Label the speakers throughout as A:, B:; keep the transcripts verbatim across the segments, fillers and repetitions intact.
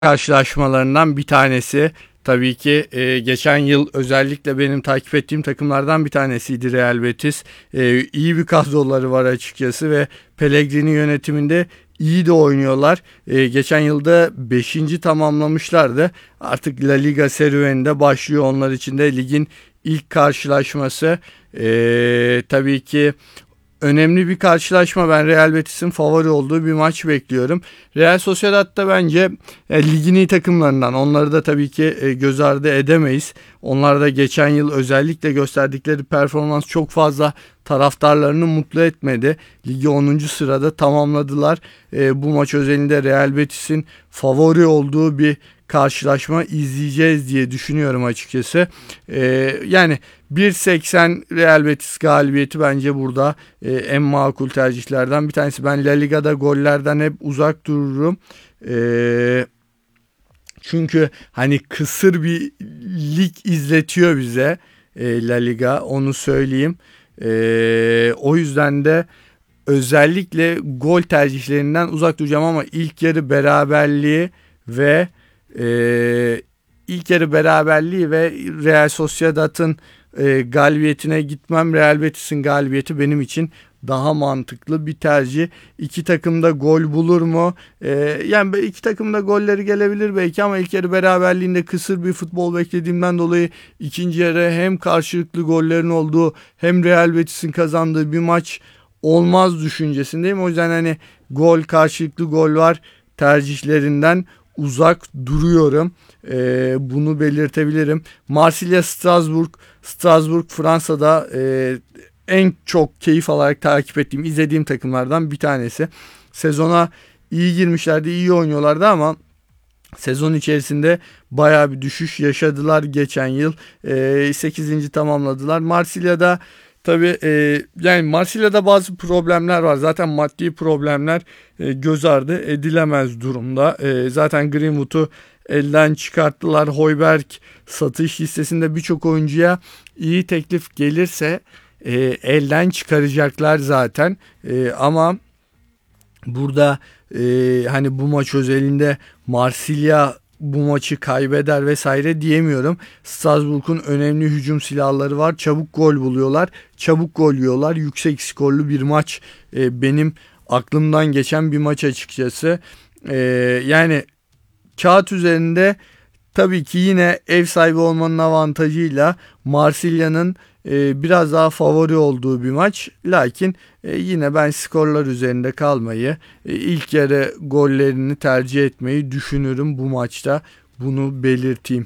A: karşılaşmalarından bir tanesi. Tabii ki e, geçen yıl özellikle benim takip ettiğim takımlardan bir tanesiydi Real Betis. E, iyi bir kadroları var açıkçası ve Pellegrini yönetiminde iyi de oynuyorlar. E, geçen yılda beşinci tamamlamışlardı. Artık La Liga serüveninde başlıyor onlar için de ligin ilk karşılaşması. E, tabii ki önemli bir karşılaşma. Ben Real Betis'in favori olduğu bir maç bekliyorum. Real Sociedad da bence e, ligin iyi takımlarından. Onları da tabii ki e, göz ardı edemeyiz. Onlar da geçen yıl özellikle gösterdikleri performans çok fazla taraftarlarını mutlu etmedi. Ligi onuncu sırada tamamladılar. E, bu maç özelinde Real Betis'in favori olduğu bir karşılaşma izleyeceğiz diye düşünüyorum açıkçası. Ee, yani bir seksen Real Betis galibiyeti bence burada e, en makul tercihlerden bir tanesi. Ben La Liga'da gollerden hep uzak dururum. Ee, çünkü hani kısır bir lig izletiyor bize e, La Liga, onu söyleyeyim. Ee, o yüzden de özellikle gol tercihlerinden uzak duracağım ama ilk yarı beraberliği ve Ee, ilk yarı beraberliği ve Real Sociedad'ın e, galibiyetine gitmem. Real Betis'in galibiyeti benim için daha mantıklı bir tercih. İki takım da gol bulur mu? Ee, yani iki takım da golleri gelebilir belki ama ilk yarı beraberliğinde kısır bir futbol beklediğimden dolayı ikinci yarı hem karşılıklı gollerin olduğu hem Real Betis'in kazandığı bir maç olmaz düşüncesindeyim. O yüzden hani gol, karşılıklı gol var tercihlerinden uzak duruyorum. Ee, bunu belirtebilirim. Marsilya Strasbourg. Strasbourg Fransa'da e, en çok keyif alarak takip ettiğim, izlediğim takımlardan bir tanesi. Sezona iyi girmişlerdi, iyi oynuyorlardı ama sezon içerisinde bayağı bir düşüş yaşadılar geçen yıl. E, sekizinci tamamladılar. Marsilya'da tabii e, yani Marsilya'da bazı problemler var. Zaten maddi problemler e, göz ardı edilemez durumda. E, zaten Greenwood'u elden çıkarttılar. Højbjerg satış listesinde birçok oyuncuya iyi teklif gelirse e, elden çıkaracaklar zaten. E, ama burada e, hani bu maç özelinde Marsilya bu maçı kaybeder vesaire diyemiyorum. Strasbourg'un önemli hücum silahları var. Çabuk gol buluyorlar. Çabuk gol yiyorlar. Yüksek skorlu bir maç e, benim aklımdan geçen bir maç açıkçası. E, yani kağıt üzerinde tabii ki yine ev sahibi olmanın avantajıyla Marsilya'nın e, biraz daha favori olduğu bir maç. Lakin e, yine ben skorlar üzerinde kalmayı, e, ilk yarı gollerini tercih etmeyi düşünürüm bu maçta. Bunu belirteyim.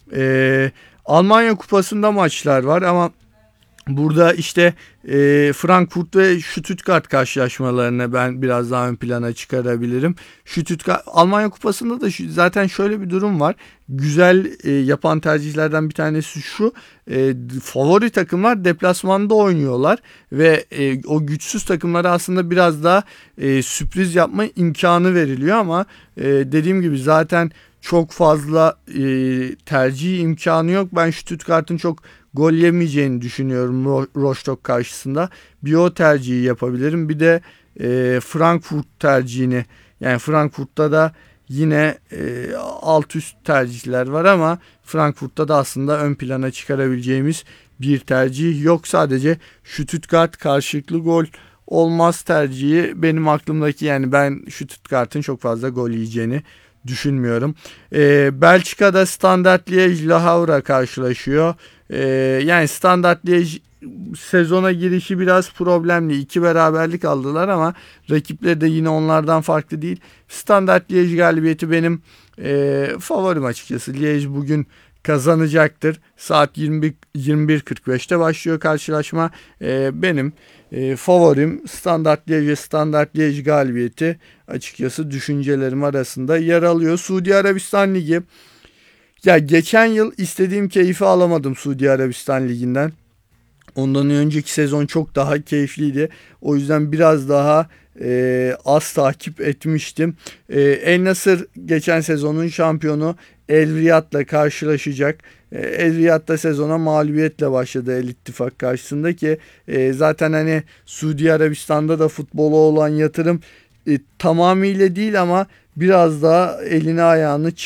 A: E, Almanya Kupası'nda maçlar var ama burada işte e, Frankfurt ve Stuttgart karşılaşmalarını ben biraz daha ön plana çıkarabilirim. Stuttgart Almanya Kupası'nda da şu, zaten şöyle bir durum var. Güzel e, yapan tercihlerden bir tanesi şu. E, favori takımlar deplasmanda oynuyorlar ve e, o güçsüz takımlara aslında biraz daha e, sürpriz yapma imkanı veriliyor ama e, dediğim gibi zaten çok fazla e, tercih imkanı yok. Ben Stuttgart'ın çok gol yemeyeceğini düşünüyorum Rostock karşısında. Bir o tercihi yapabilirim. Bir de e, Frankfurt tercihini, yani Frankfurt'ta da yine e, alt üst tercihler var ama Frankfurt'ta da aslında ön plana çıkarabileceğimiz bir tercih yok. Sadece Stuttgart karşılıklı gol olmaz tercihi benim aklımdaki, yani ben Stuttgart'ın çok fazla gol yiyeceğini düşünmüyorum. E, Belçika'da Standard Liège Le Havre karşılaşıyor. E, yani Standard Liège sezona girişi biraz problemli. İki beraberlik aldılar ama rakipleri de yine onlardan farklı değil. Standard Liège galibiyeti benim e, favorim açıkçası. Liège bugün kazanacaktır. Saat yirmi bir kırk beşte başlıyor karşılaşma. E, benim e, favorim Standard Liège ve Standard Liège galibiyeti açıkçası düşüncelerim arasında yer alıyor. Suudi Arabistan Ligi. Ya geçen yıl istediğim keyfi alamadım Suudi Arabistan Ligi'nden. Ondan önceki sezon çok daha keyifliydi. O yüzden biraz daha e, az takip etmiştim. E, El Nasır geçen sezonun şampiyonu El Riyad'la karşılaşacak. E, El Riyad da sezona mağlubiyetle başladı El İttifak karşısında ki e, zaten hani Suudi Arabistan'da da futbola olan yatırım e, tamamıyla değil ama biraz daha elini ayağını